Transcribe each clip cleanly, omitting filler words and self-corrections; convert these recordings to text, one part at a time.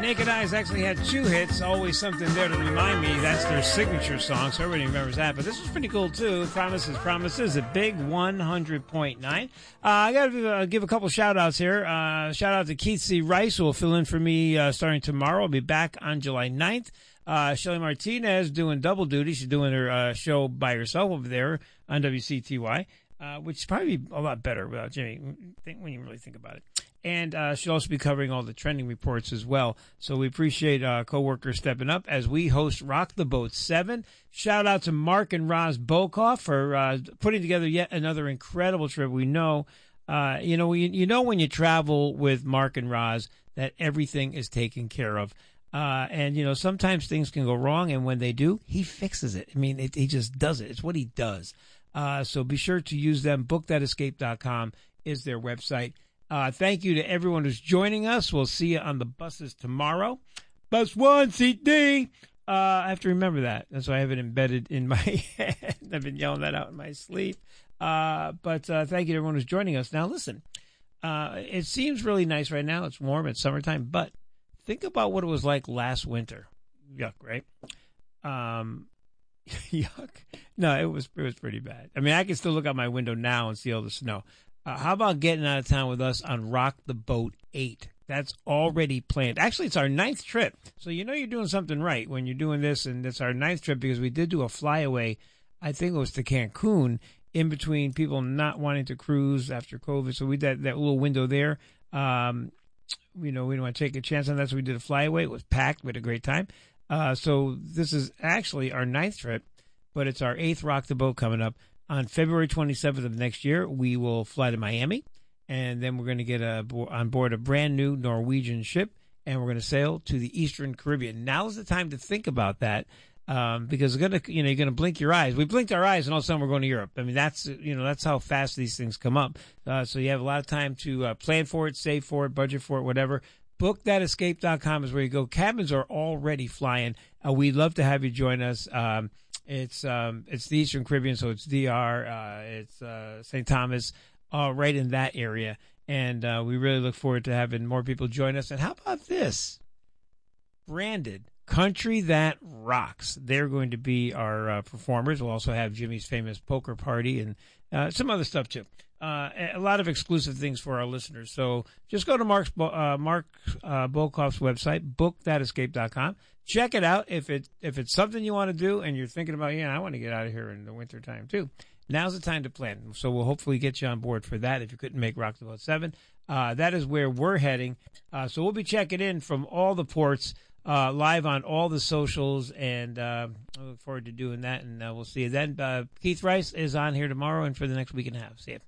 Naked Eyes actually had 2 hits, Always Something There to Remind Me. That's their signature song, so everybody remembers that. But this was pretty cool, too. Promises, Promises, a big 100.9. I got to give a couple shout-outs here. Shout out to Keith C. Rice, who will fill in for me starting tomorrow. I'll be back on July 9th. Shelly Martinez doing double duty. She's doing her show by herself over there on WCTY, which is probably a lot better without Jimmy, when you really think about it. And she'll also be covering all the trending reports as well. So we appreciate coworkers stepping up as we host Rock the Boat 7. Shout out to Mark and Roz Bokoff for putting together yet another incredible trip. We know, when you travel with Mark and Roz that everything is taken care of. And sometimes things can go wrong, and when they do, he fixes it. I mean, he just does it. It's what he does. So be sure to use them. BookThatEscape.com is their website. Thank you to everyone who's joining us. We'll see you on the buses tomorrow. Bus 1, seat D. I have to remember that. That's why I have it embedded in my head. I've been yelling that out in my sleep. But thank you to everyone who's joining us. Now, listen, it seems really nice right now. It's warm. It's summertime. But think about what it was like last winter. Yuck, right? Yuck. No, it was pretty bad. I mean, I can still look out my window now and see all the snow. How about getting out of town with us on Rock the Boat 8? That's already planned. Actually, it's our 9th trip. So you're doing something right when you're doing this, and it's our 9th trip because we did do a flyaway, I think it was to Cancun, in between people not wanting to cruise after COVID. So we did that little window there. We didn't want to take a chance on that, so we did a flyaway. It was packed. We had a great time. So this is actually our 9th trip, but it's our 8th Rock the Boat coming up. On February 27th of next year, we will fly to Miami, and then we're going to get on board a brand new Norwegian ship, and we're going to sail to the Eastern Caribbean. Now's the time to think about that, because you're going to blink your eyes. We blinked our eyes, and all of a sudden we're going to Europe. I mean, that's how fast these things come up. So you have a lot of time to plan for it, save for it, budget for it, whatever. BookThatEscape.com is where you go. Cabins are already flying. We'd love to have you join us. It's the Eastern Caribbean, so it's DR, it's St. Thomas, right in that area. And we really look forward to having more people join us. And how about this? Branded Country That Rocks. They're going to be our performers. We'll also have Jimmy's Famous Poker Party and some other stuff, too. A lot of exclusive things for our listeners. So just go to Mark Bokoff's website, BookThatEscape.com. Check it out. If it's something you want to do and you're thinking about, I want to get out of here in the wintertime too, now's the time to plan. So we'll hopefully get you on board for that if you couldn't make Rock the Boat 7. That is where we're heading. So we'll be checking in from all the ports, live on all the socials, and I look forward to doing that, and we'll see you then. Keith Rice is on here tomorrow and for the next week and a half. See you.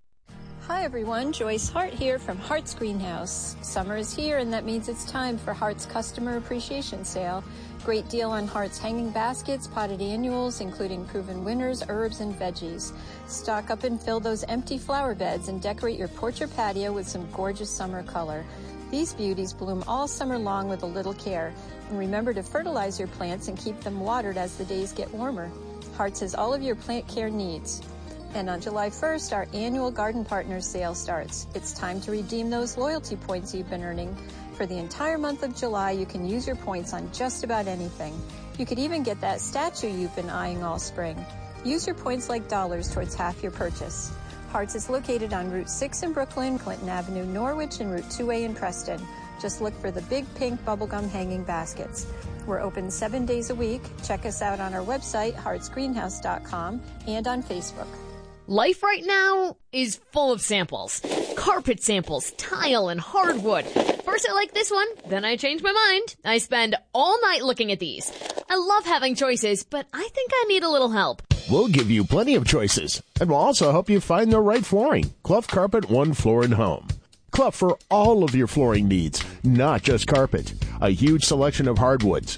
Hi everyone, Joyce Hart here from Hart's Greenhouse. Summer is here, and that means it's time for Hart's Customer Appreciation Sale. Great deal on Hart's hanging baskets, potted annuals, including proven winners, herbs, and veggies. Stock up and fill those empty flower beds and decorate your porch or patio with some gorgeous summer color. These beauties bloom all summer long with a little care. And remember to fertilize your plants and keep them watered as the days get warmer. Hart's has all of your plant care needs. And on July 1st, our annual Garden Partners sale starts. It's time to redeem those loyalty points you've been earning. For the entire month of July, you can use your points on just about anything. You could even get that statue you've been eyeing all spring. Use your points like dollars towards half your purchase. Hart's is located on Route 6 in Brooklyn, Clinton Avenue, Norwich, and Route 2A in Preston. Just look for the big pink bubblegum hanging baskets. We're open 7 days a week. Check us out on our website, hartsgreenhouse.com, and on Facebook. Life right now is full of samples. Carpet samples, tile, and hardwood. First I like this one, then I change my mind. I spend all night looking at these. I love having choices, but I think I need a little help. We'll give you plenty of choices, and we'll also help you find the right flooring. Clough Carpet, One Floor and Home. Clough for all of your flooring needs, not just carpet. A huge selection of hardwoods,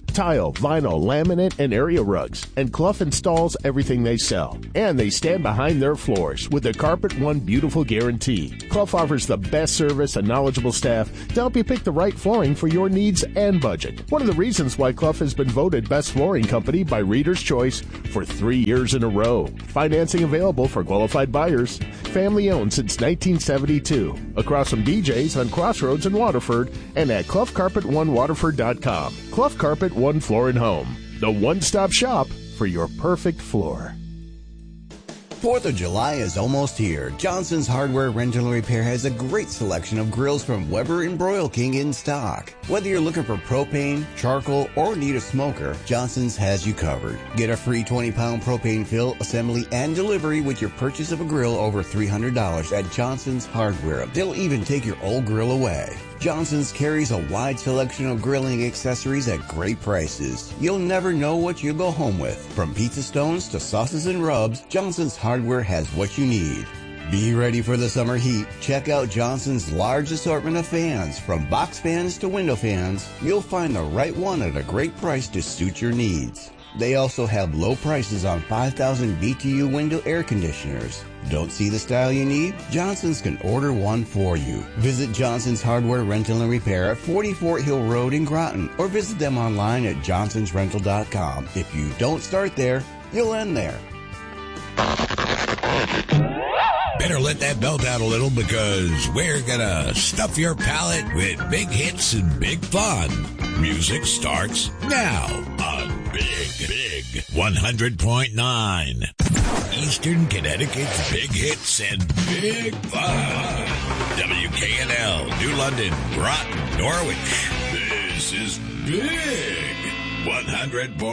tile, vinyl, laminate, and area rugs. And Clough installs everything they sell. And they stand behind their floors with the Carpet One Beautiful Guarantee. Clough offers the best service and knowledgeable staff to help you pick the right flooring for your needs and budget. One of the reasons why Clough has been voted Best Flooring Company by Reader's Choice for 3 years in a row. Financing available for qualified buyers. Family owned since 1972. Across from DJ's on Crossroads in Waterford and at CloughCarpet1Waterford.com. Clough Carpet One Floor and Home. The one-stop shop for your perfect floor. 4th of July is almost here. Johnson's Hardware Rental and Repair has a great selection of grills from Weber and Broil King in stock. Whether you're looking for propane, charcoal, or need a smoker, Johnson's has you covered. Get a free 20-pound propane fill, assembly, and delivery with your purchase of a grill over $300 at Johnson's Hardware. They'll even take your old grill away. Johnson's carries a wide selection of grilling accessories at great prices. You'll never know what you'll go home with. From pizza stones to sauces and rubs, Johnson's Hardware has what you need. Be ready for the summer heat. Check out Johnson's large assortment of fans. From box fans to window fans, you'll find the right one at a great price to suit your needs. They also have low prices on 5,000 BTU window air conditioners. Don't see the style you need? Johnson's can order one for you. Visit Johnson's Hardware Rental and Repair at 40 Fort Hill Road in Groton or visit them online at johnsonsrental.com. If you don't start there, you'll end there. Better let that belt out a little because we're gonna stuff your palate with big hits and big fun. Music starts now on Big 100.9. Eastern Connecticut's big hits and big fun. WKNL, New London, Groton, Norwich. This is Big 100.